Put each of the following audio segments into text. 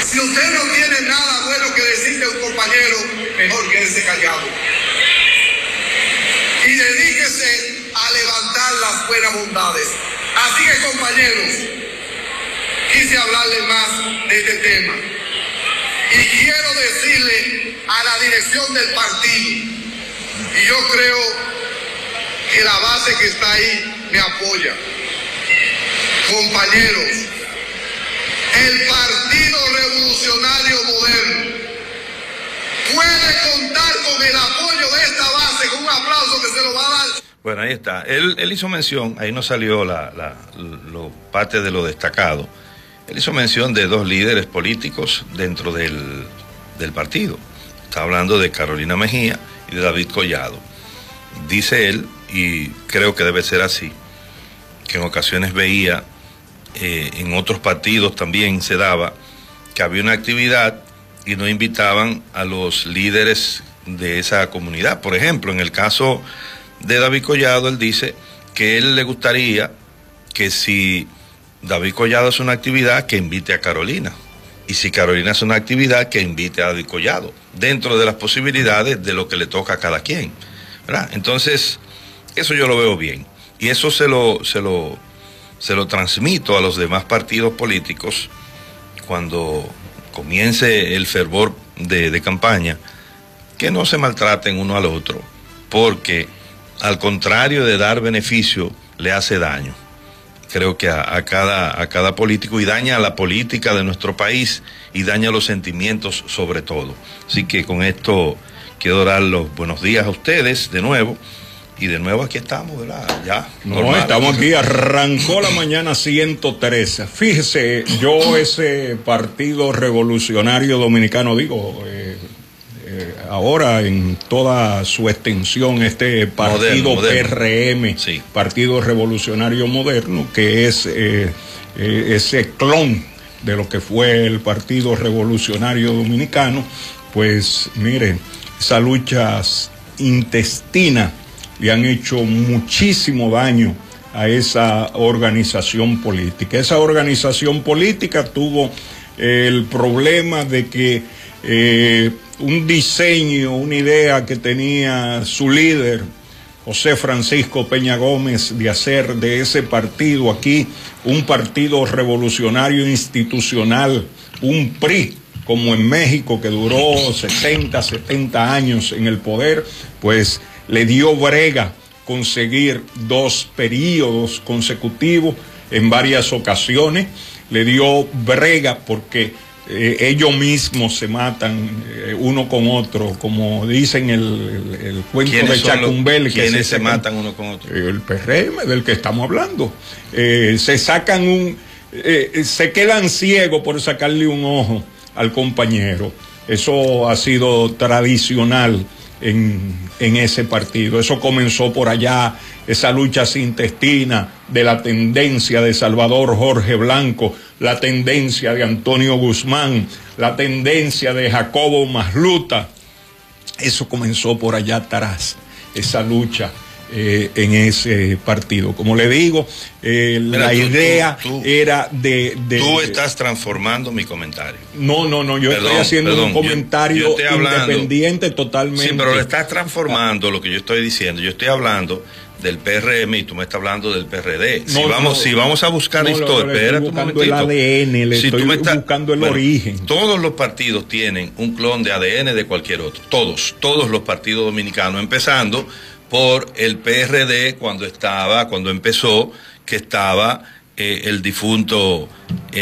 Si usted no tiene nada bueno que decirle a un compañero, mejor quédese callado. Y dedíquese a levantar las buenas bondades. Así que, compañeros, quise hablarle más de este tema. Y quiero decirle a la dirección del partido, y yo creo que la base que está ahí me apoya. Compañeros, el Partido Revolucionario Moderno puede contar con el apoyo de esta base, con un aplauso que se lo va a dar. Bueno, ahí está. Él hizo mención, ahí no salió parte de lo destacado. Él hizo mención de dos líderes políticos dentro del partido. Está hablando de Carolina Mejía y de David Collado. Dice él, y creo que debe ser así, que en ocasiones veía, en otros partidos también se daba, que había una actividad y no invitaban a los líderes de esa comunidad. Por ejemplo, en el caso de David Collado, él dice que él le gustaría que si David Collado hace una actividad, que invite a Carolina. Y si Carolina hace una actividad, que invite a David Collado, dentro de las posibilidades de lo que le toca a cada quien, ¿verdad? Entonces, eso yo lo veo bien. Y eso se lo transmito a los demás partidos políticos cuando comience el fervor de campaña, que no se maltraten uno al otro, porque al contrario de dar beneficio, le hace daño. Creo que a cada político, y daña a la política de nuestro país y daña los sentimientos sobre todo. Así que con esto quiero dar los buenos días a ustedes de nuevo. Y de nuevo aquí estamos, ¿verdad? Ya. No, normal. estamos aquí, arrancó la mañana 113. Fíjese, yo ese Partido Revolucionario Dominicano, ahora en toda su extensión, este partido moderno. PRM, sí. Partido Revolucionario Moderno, que es ese clon de lo que fue el Partido Revolucionario Dominicano, pues miren, esas luchas intestinas le han hecho muchísimo daño a esa organización política. Esa organización política tuvo el problema de que un diseño, una idea que tenía su líder, José Francisco Peña Gómez, de hacer de ese partido aquí un partido revolucionario institucional, un PRI, como en México, que duró 60, 70 años en el poder, pues le dio brega conseguir 2 periodos consecutivos en varias ocasiones, le dio brega porque ellos mismos se matan uno con otro, como dicen el cuento de Chacumbel. ¿Quiénes se matan uno con otro? El PRM, del que estamos hablando. Se sacan se quedan ciegos por sacarle un ojo al compañero. Eso ha sido tradicional en ese partido. Eso comenzó por allá, esa lucha intestina de la tendencia de Salvador Jorge Blanco, la tendencia de Antonio Guzmán, la tendencia de Jacobo Masluta. Eso comenzó por allá atrás, esa lucha en ese partido. Como le digo, la idea era de... Tú estás transformando mi comentario. No, yo estoy haciendo un comentario independiente totalmente. Sí, pero lo estás transformando lo que yo estoy diciendo. Yo estoy hablando del PRM y tú me estás hablando del PRD. Si vamos a buscar historia, espérate un momentito. El ADN, estoy buscando el origen. Todos los partidos tienen un clon de ADN de cualquier otro. Todos los partidos dominicanos, empezando por el PRD cuando empezó, que estaba el difunto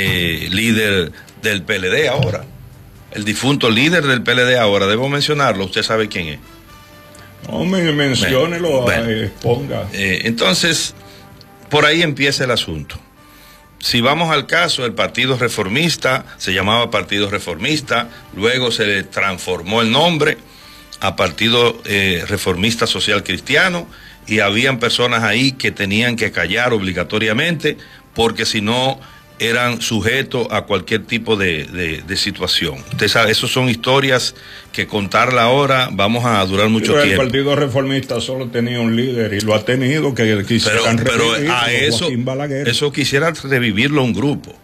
líder del PLD ahora. El difunto líder del PLD ahora, debo mencionarlo, usted sabe quién es. No, menciónelo, ponga. Entonces, por ahí empieza el asunto. Si vamos al caso, el Partido Reformista se llamaba Partido Reformista, luego se le transformó el nombre a Partido Reformista Social Cristiano, y habían personas ahí que tenían que callar obligatoriamente porque si no eran sujetos a cualquier tipo de situación. Usted sabe, eso son historias que contarla ahora vamos a durar mucho tiempo. El Partido Reformista solo tenía un líder y lo ha tenido, que quisieran pero a eso quisiera revivirlo un grupo.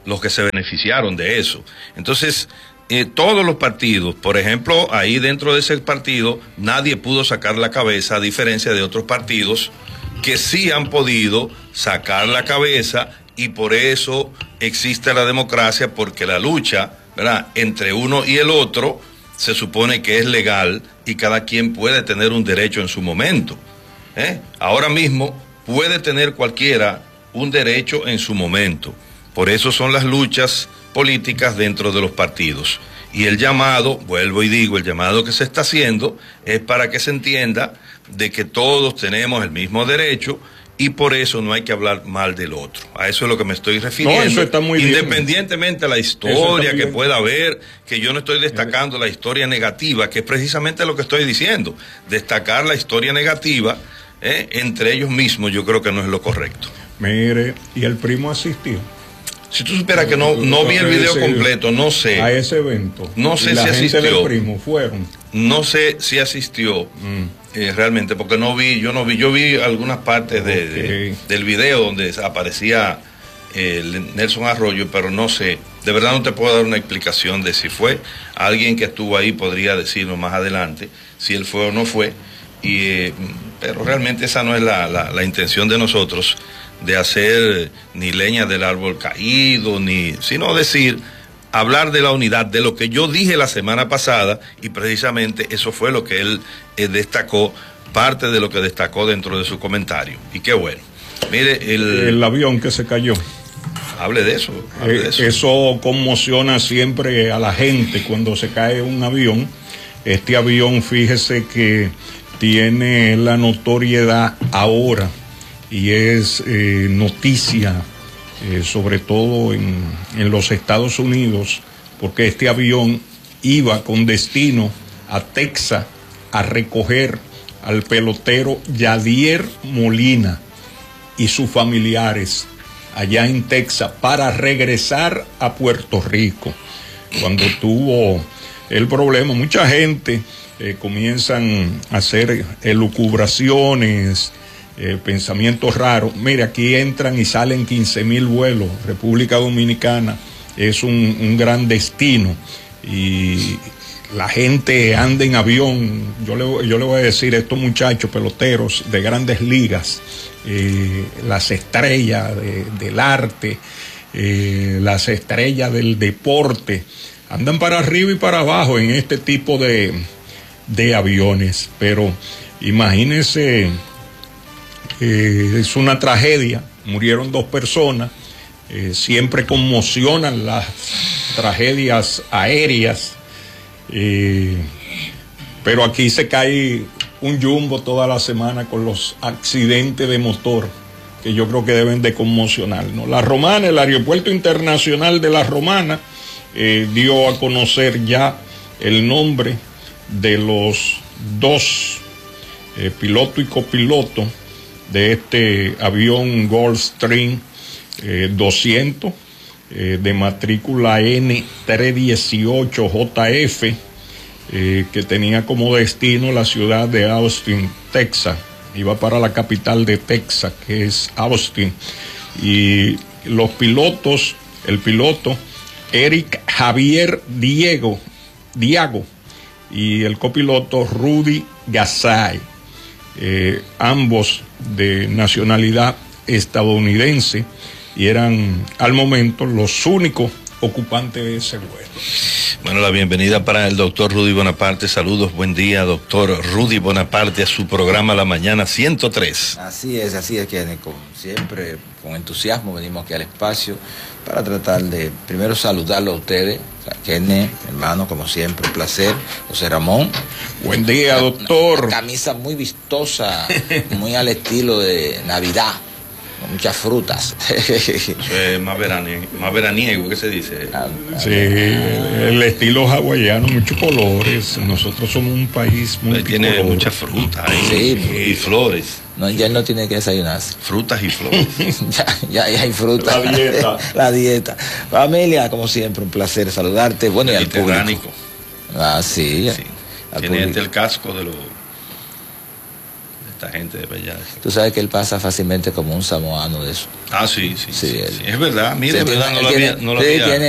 los que se beneficiaron de eso. Entonces, todos los partidos, por ejemplo, ahí dentro de ese partido, nadie pudo sacar la cabeza, a diferencia de otros partidos que sí han podido sacar la cabeza, y por eso existe la democracia, porque la lucha, ¿verdad?, entre uno y el otro se supone que es legal y cada quien puede tener un derecho en su momento. Ahora mismo puede tener cualquiera un derecho en su momento. Por eso son las luchas políticas dentro de los partidos. Y el llamado, vuelvo y digo, el llamado que se está haciendo es para que se entienda de que todos tenemos el mismo derecho, y por eso no hay que hablar mal del otro. A eso es lo que me estoy refiriendo. No, eso está muy independientemente de la historia que pueda haber, que yo no estoy destacando la historia negativa, que es precisamente lo que estoy diciendo. Destacar la historia negativa entre ellos mismos, yo creo que no es lo correcto. Mire, ¿y el primo asistió? Si tú supieras que no vi el video completo, no sé. A ese evento. No sé si asistió. La gente del primo fueron. No sé si asistió realmente, porque yo vi algunas partes del video donde aparecía Nelson Arroyo, pero no sé, de verdad no te puedo dar una explicación de si fue. Alguien que estuvo ahí podría decirnos más adelante si él fue o no fue, pero realmente esa no es la intención de nosotros, de hacer ni leña del árbol caído, sino hablar de la unidad, de lo que yo dije la semana pasada, y precisamente eso fue lo que él destacó, parte de lo que destacó dentro de su comentario. Y qué bueno. Mire, el avión que se cayó. Hable de eso. Eso conmociona siempre a la gente cuando se cae un avión. Este avión, fíjese que tiene la notoriedad ahora y es noticia, sobre todo en los Estados Unidos, porque este avión iba con destino a Texas a recoger al pelotero Yadier Molina y sus familiares allá en Texas para regresar a Puerto Rico. Cuando tuvo el problema, mucha gente comienzan a hacer elucubraciones, pensamientos raros. Mire, aquí entran y salen 15,000 vuelos. República Dominicana es un gran destino y la gente anda en avión. Yo le voy a decir, estos muchachos peloteros de grandes ligas, las estrellas del arte, las estrellas del deporte, andan para arriba y para abajo en este tipo de aviones. Pero imagínense, es una tragedia, murieron 2 personas, siempre conmocionan las tragedias aéreas, pero aquí se cae un jumbo toda la semana con los accidentes de motor, que yo creo que deben de conmocionarnos. La Romana, el Aeropuerto Internacional de La Romana, dio a conocer ya el nombre de los 2 piloto y copiloto de este avión Gulfstream 200 de matrícula N318JF, que tenía como destino la ciudad de Austin, Texas. Iba para la capital de Texas, que es Austin. Y los pilotos, el piloto Eric Javier Diago y el copiloto Rudy Gassay, ambos de nacionalidad estadounidense, y eran al momento los únicos ocupantes de ese vuelo. Bueno, la bienvenida para el doctor Rudy Bonaparte. Saludos, buen día, doctor Rudy Bonaparte, a su programa La Mañana 103. Así es, que siempre con entusiasmo venimos aquí al espacio para tratar de primero saludarlo a ustedes, Kenneth, hermano, como siempre, un placer. José Ramón. Buen día, doctor. Una camisa muy vistosa, muy al estilo de Navidad, con muchas frutas. Eso es más veraniego, ¿qué se dice? Sí, el estilo hawaiano, muchos colores. Nosotros somos un país muy tiene muchas frutas y flores. No, ya él no tiene que desayunarse. Frutas y flores. ya hay frutas. La dieta. La dieta. Familia, como siempre, un placer saludarte. Bueno, y al público. Sí. Tiene el casco de los esta gente de verdad. Tú sabes que él pasa fácilmente como un samoano de eso. Sí. Es verdad, mire, verdad, no lo había